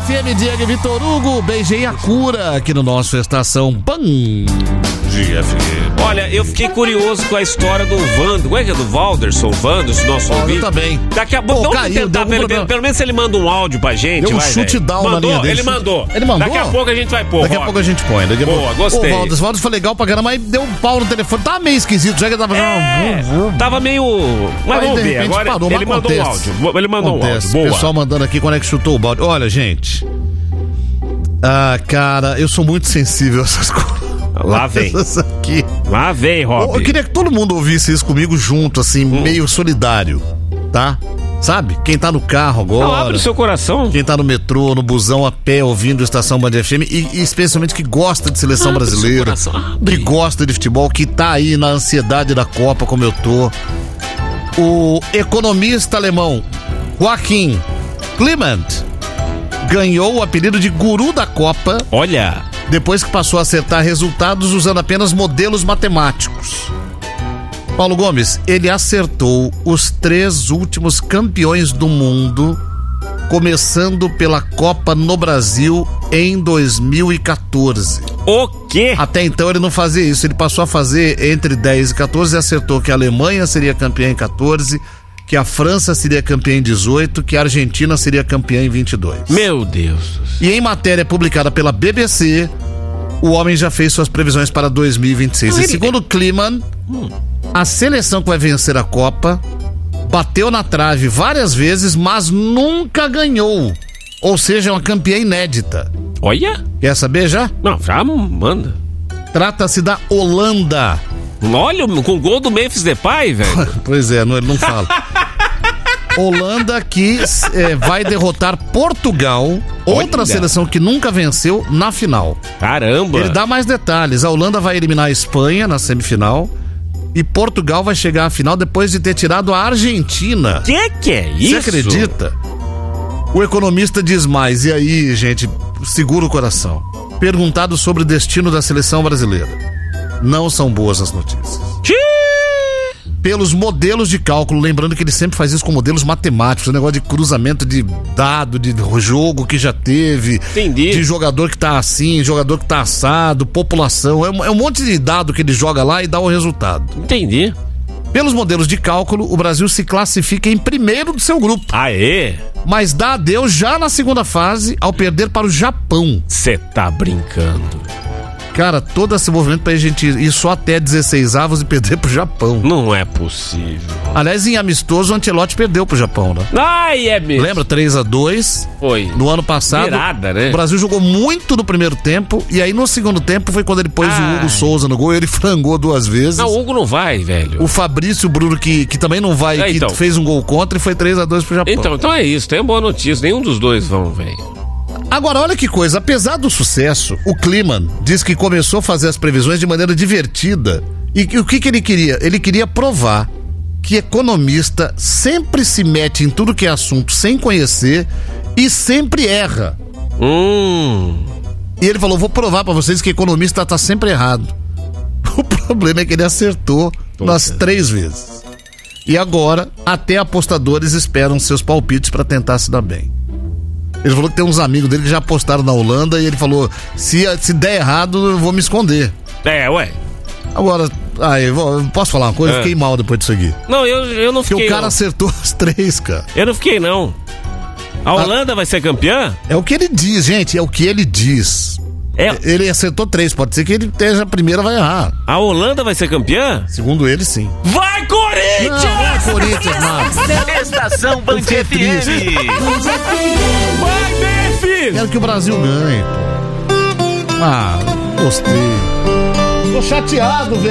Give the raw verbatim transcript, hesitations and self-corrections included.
F M, Diego e Vitor Hugo, beijei a cura aqui no nosso Estação Band F M. Olha, eu fiquei curioso com a história do Vando. Como é que é? Do Valderson, Vandos, nosso ouvinte. Eu também. Daqui a pouco, Pô, vamos caiu, tentar, um pelo, problema. pelo menos ele manda um áudio pra gente. Deu um vai, chute velho. down na Mandou, linha dele. ele mandou. Ele mandou? Daqui a pouco a gente vai pôr. Daqui a Rob. pouco a gente põe. Daqui a Boa, pouco. gostei. O Valdes, Valdes foi legal pra caramba, mas deu um pau no telefone. Tava meio esquisito, já que ele tava... É, tava meio... Mas Aí, vamos de ver, repente, agora parou, ele mas mandou um acontece. áudio. Ele mandou um Acontece. áudio, boa. O pessoal mandando aqui quando é que chutou o balde. Olha, gente... Ah, cara, eu sou muito sensível a essas coisas. Lá vem. Aqui. Lá vem, Rob. Eu queria que todo mundo ouvisse isso comigo junto, assim, hum. meio solidário, tá? Sabe? Quem tá no carro agora... Não, abre o seu coração. Quem tá no metrô, no busão, a pé, ouvindo Estação Band F M e, e especialmente que gosta de seleção abre brasileira, que gosta de futebol, que tá aí na ansiedade da Copa, como eu tô. O economista alemão Joachim Clement ganhou o apelido de guru da Copa. Olha... depois que passou a acertar resultados usando apenas modelos matemáticos. Paulo Gomes, ele acertou os três últimos campeões do mundo, começando pela Copa no Brasil em dois mil e catorze. O quê? Até então ele não fazia isso, ele passou a fazer entre dez e catorze e acertou que a Alemanha seria campeã em catorze, que a França seria campeã em dezoito, que a Argentina seria campeã em vinte e dois. Meu Deus. E em matéria publicada pela B B C, o homem já fez suas previsões para dois mil e vinte e seis. E segundo Kliman, hum. a seleção que vai vencer a Copa bateu na trave várias vezes, mas nunca ganhou. Ou seja, é uma campeã inédita. Olha. Quer saber já? Não, já manda. Trata-se da Holanda. Olha, com o gol do Memphis Depay, velho. Pois é, não, ele não fala. Holanda que é, vai derrotar Portugal, outra Olha. seleção que nunca venceu, na final. Caramba! Ele dá mais detalhes. A Holanda vai eliminar a Espanha na semifinal e Portugal vai chegar à final depois de ter tirado a Argentina. Que que é isso? Você acredita? O economista diz mais. E aí, gente, segura o coração. Perguntado sobre o destino da seleção brasileira. Não são boas as notícias. Que? Pelos modelos de cálculo, lembrando que ele sempre faz isso com modelos matemáticos, o negócio de cruzamento de dado, de jogo que já teve, Entendi. de jogador que tá assim, jogador que tá assado, população, é um, é um monte de dado que ele joga lá e dá o resultado. Entendi. Pelos modelos de cálculo, o Brasil se classifica em primeiro do seu grupo. Aê! Mas dá adeus já na segunda fase ao perder para o Japão. Você tá brincando. Cara, todo esse movimento pra gente ir só até dezesseis avos e perder pro Japão. Não é possível. Aliás, em amistoso, o Ancelotti perdeu pro Japão, né? Ai, é mesmo. Lembra? três a dois. Foi. No ano passado. Virada, né? O Brasil jogou muito no primeiro tempo. E aí no segundo tempo foi quando ele pôs Ai. o Hugo Souza no gol. Ele frangou duas vezes. Não, o Hugo não vai, velho. O Fabrício Bruno, que, que também não vai, é, então. que fez um gol contra e foi três a dois pro Japão. Então, então é isso. Tem uma boa notícia. Nenhum dos dois vão, velho. Agora, olha que coisa, apesar do sucesso, o Kliman diz que começou a fazer as previsões de maneira divertida. E que, o que, que ele queria? Ele queria provar que economista sempre se mete em tudo que é assunto sem conhecer e sempre erra. Hum. E ele falou, vou provar pra vocês que economista tá sempre errado. O problema é que ele acertou Tô nas certo. três vezes. E agora, até apostadores esperam seus palpites pra tentar se dar bem. Ele falou que tem uns amigos dele que já apostaram na Holanda e ele falou, se, se der errado, eu vou me esconder. É, ué. Agora, ah, eu vou, posso falar uma coisa? É. Eu fiquei mal depois disso aqui. Não, eu, eu não fiquei. Porque o cara não. acertou as três, cara. Eu não fiquei, não. A Holanda ah, vai ser campeã? É o que ele diz, gente, é o que ele diz. É. Ele acertou três, pode ser que ele esteja a primeira, vai errar. A Holanda vai ser campeã? Segundo ele, sim. Vai, Corinthians! Não, vai, Corinthians, não. Estação Band F M. Vai, B F! Quero que o Brasil ganhe. Ah, gostei. Tô chateado, velho.